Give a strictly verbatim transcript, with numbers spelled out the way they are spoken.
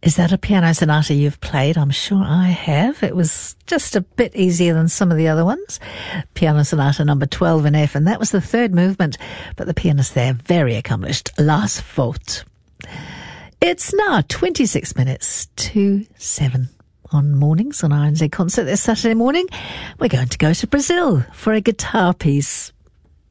Is that a piano sonata you've played? I'm sure I have. It was just a bit easier than some of the other ones. Piano sonata number twelve in F, and that was the third movement, but the pianist there, very accomplished. Lars Vogt. It's now twenty-six minutes to seven on mornings on R N Z Concert this Saturday morning. We're going to go to Brazil for a guitar piece.